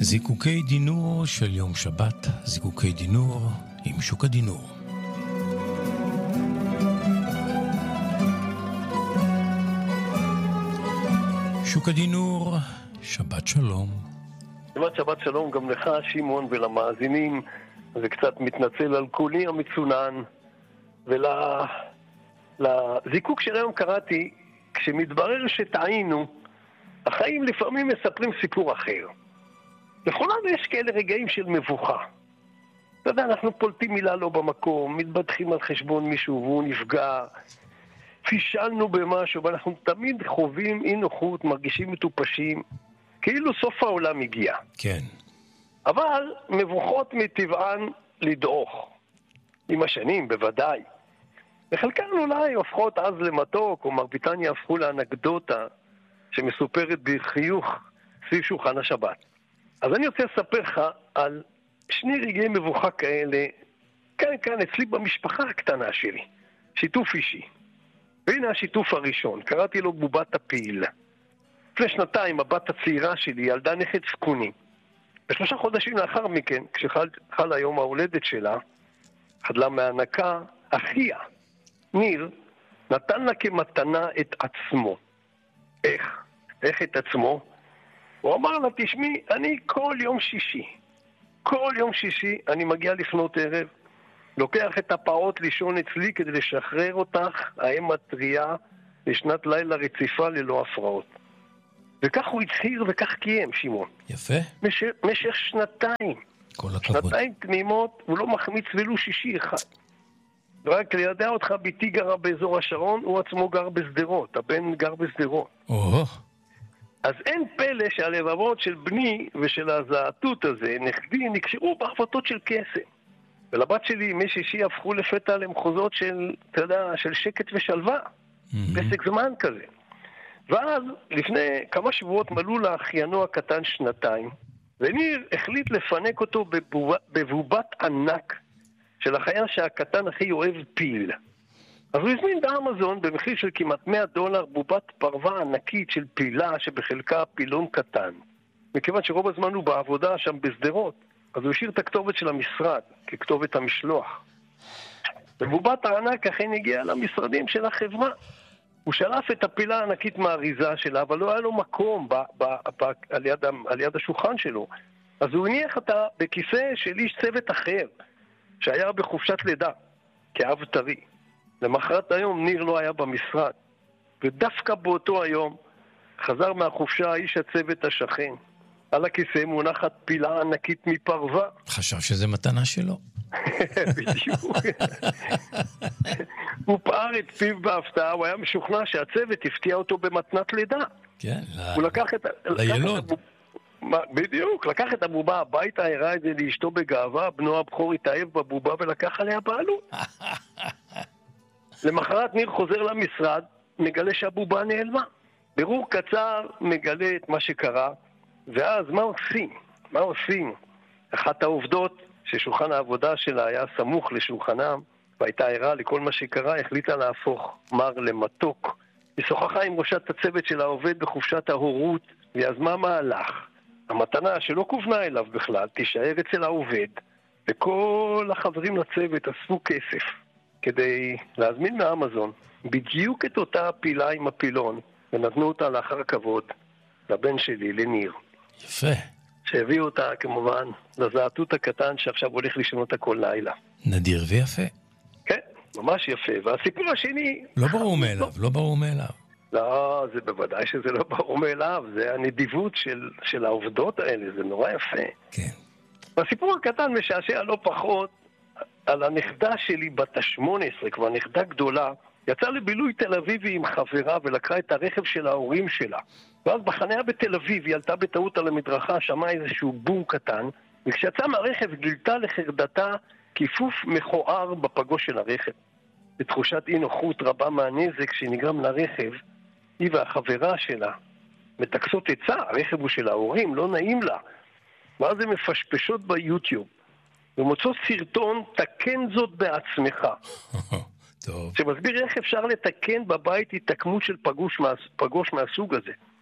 זיקוקי דינור של יום שבת, זיקוקי דינור עם שוק הדינור. שוק הדינור, שבת שלום. שבת שלום גם לך, שמעון, ולמאזינים. זה קצת מתנצל על קולי המצונן. ולזיקוק של היום קראתי, כשמתברר שטעינו, החיים לפעמים מספרים סיפור אחר. לכולנו יש כאלה רגעים של מבוכה. אתה יודע, אנחנו פולטים מילה לא במקום, מתבדחים על חשבון מישהו והוא נפגע, פישלנו במשהו, ואנחנו תמיד חווים אי נוחות, מרגישים מטופשים, כאילו סוף העולם הגיע. כן. אבל מבוכות מטבען לדעוך. עם השנים, בוודאי. וחלקן אולי הופכות אז למתוק, או מרביתן יהפכו לאנקדוטה שמסופרת בחיוך סביב שולחן השבת. אז אני רוצה לספר לך על שני רגעי מבוכה כאלה, כאן אצלי במשפחה הקטנה שלי. שיתוף אישי. והנה השיתוף הראשון, קראתי לו בובת הפיל. לפני שנתיים הבת הצעירה שלי ילדה נכד סקוני. ב3 חודשים לאחר מכן, כשחל היום ההולדת שלה, חדלה מהנקה, אחיה, ניר, נתן לה כמתנה את עצמו. איך את עצמו? הוא אמר לה, תשמעי, אני כל יום שישי אני מגיע לפנות ערב, לוקח את הפעות לישון אצלי כדי לשחרר אותך, האם מטריה, לשנת לילה רציפה ללא הפרעות. וכך הוא הצהיר וכך קיים, שמעון. יפה. משך שנתיים. כל הכבוד. שנתיים תמימות, הוא לא מחמיץ ולו שישי אחד. רק לידע אותך, ביתי גרה באזור השרון, הוא עצמו גר בסדרות, הבן גר בסדרות. אז אין פלא שהלבבות של בני ושל הזעתות הזה, נכדי, נקשרו בערבותות של קסם. ולבת שלי, ימי שישי הפכו לפתע למחוזות של, אתה יודע, של שקט ושלווה. פסק זמן כזה. ואז, לפני כמה שבועות מלאו לאחיינו הקטן שנתיים, וניר החליט לפנק אותו בבובת ענק של החיה שהקטן הכי אוהב, פיל. אז הוא הזמין באמזון במחיר של כמעט $100 בובת פרווה ענקית של פילה שבחלקה פילון קטן. מכיוון שרוב הזמן הוא בעבודה שם בסדרות, אז הוא השאיר את הכתובת של המשרד ככתובת המשלוח. ובובת הענק אכן הגיעה למשרדים של החברה. הוא שלף את הפילה הענקית מהאריזה שלה, אבל לא היה לו מקום על יד השולחן שלו. אז הוא הניח אותה בכיסא של איש צוות אחר, שהיה בחופשת לידה, כאב טרי. למחרת היום ניר לא היה במשרד, ודווקא באותו היום חזר מהחופשה איש הצוות השכן. על הכיסא מונחת פילה ענקית מפרווה. חשב שזה מתנה שלו. בדיוק. הוא פער את פיו בהפתעה, הוא היה משוכנע שהצוות הפתיע אותו במתנת לידה. כן, הוא לקח את לילוד. בדיוק, לקח את הבובה הביתה, הראה את זה לאשתו בגאווה, בנו הבכור התאהב בבובה ולקח עליה בעלות. למחרת ניר חוזר למשרד, מגלה שהבובה נעלמה. ברור קצר מגלה את מה שקרה, ואז מה עושים? אחת העובדות ששולחן העבודה שלה היה סמוך לשולחנם, והייתה ערה לכל מה שקרה, החליטה להפוך מר למתוק. היא שוחחה עם ראשת הצוות של העובד בחופשת ההורות, ויזמה מהלך. המתנה שלא כוונה אליו בכלל, תישאר אצל העובד, וכל החברים לצוות אספו כסף כדי להזמין מאמזון בדיוק את אותה פילה עם הפילון, ונתנו אותה לאחר כבוד לבן שלי, לניר. יפה. שהביאו אותה כמובן לזעתות הקטן שעכשיו הולך לשנות הכל לילה. נדיר ויפה. כן, ממש יפה. והסיפור השני... לא ברור מאליו. לא, זה בוודאי שזה לא ברור מאליו. זה הנדיבות של העובדות האלה, זה נורא יפה. כן. והסיפור הקטן משעשע לא פחות על הנכדה שלי בת ה-18, כבר נכדה גדולה, יצאה לבילוי תל אביבי עם חברה ולקחה את הרכב של ההורים שלה. ואז בחניה בתל אביב היא עלתה בטעות על המדרכה, שמעה איזשהו בום קטן, וכשיצאה מהרכב גילתה לחרדתה כיפוף מכוער בפגוש של הרכב. בתחושת אי נוחות רבה מהנזק שנגרם לרכב, היא והחברה שלה מתקסות עצה, הרכב הוא של ההורים, לא נעים לה. ואז הן מפשפשות ביוטיוב, ומוצאות סרטון, תקן זאת בעצמך. טוב. שמסביר איך אפשר לתקן בבית התקמות של פגוש מהסוג הזה.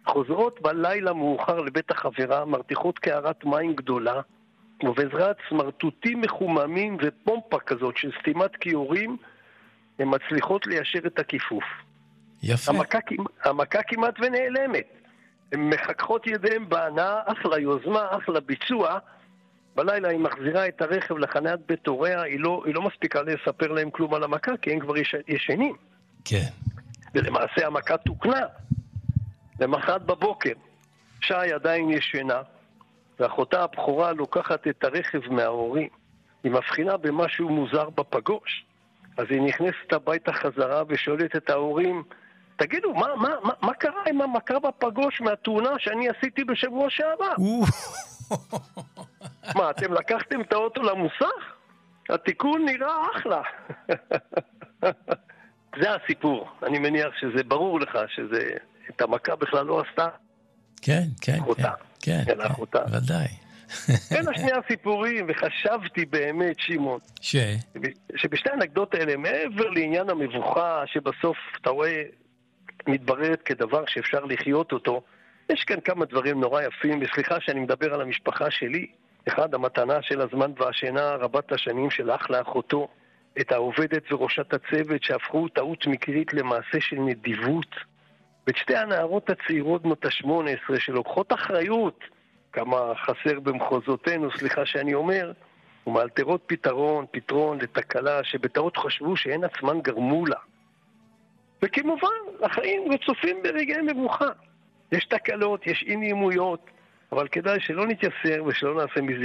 חוזרות בלילה מאוחר לבית החברה, מרתיחות קערת מים גדולה, ובעזרת סמרטוטים מחוממים ופומפה כזאת של סתימת כיורים, הן מצליחות ליישר את הכיפוף. יפה. המכה כמעט ונעלמת. הן מחככות ידיהם בהנאה, אחלה יוזמה, אחלה ביצוע. בלילה היא מחזירה את הרכב לחניית בית הוריה, היא לא מספיקה לספר להם כלום על המכה, כי הם כבר ישנים. כן. ולמעשה המכה תוקנה. למחרת בבוקר, שי עדיין ישנה, ואחותה הבכורה לוקחת את הרכב מההורים. היא מבחינה במשהו מוזר בפגוש. אז היא נכנסת הביתה חזרה ושואלת את ההורים, תגידו, מה קרה עם המכה בפגוש מהתאונה שאני עשיתי בשבוע שעבר? מה, אתם לקחתם את האוטו למוסך? התיקון נראה אחלה. זה הסיפור. אני מניח שזה ברור לך שזה, את המכה בכלל לא עשתה. כן, כן, אחותה. כן, כן, אחותה. ודאי. בין השני הסיפורים, וחשבתי באמת, שמעון, שבשתי האנקדוטות האלה, מעבר לעניין המבוכה, שבסוף אתה רואה מתבררת כדבר שאפשר לחיות אותו, יש כאן כמה דברים נורא יפים, וסליחה שאני מדבר על המשפחה שלי. אחד, המתנה של הזמן והשינה רבת השנים של אח לאחותו, את העובדת וראשת הצוות שהפכו טעות מקרית למעשה של נדיבות, ואת שתי הנערות הצעירות בנות ה-18 שלוקחות אחריות, כמה חסר במחוזותינו, סליחה שאני אומר, ומאלתרות פתרון לתקלה שבטעות חשבו שהן עצמן גרמו לה. וכמובן, החיים רצופים ברגעי מבוכה. יש תקלות, יש אי נעימויות, אבל כדאי שלא נתייסר ושלא נעשה מזה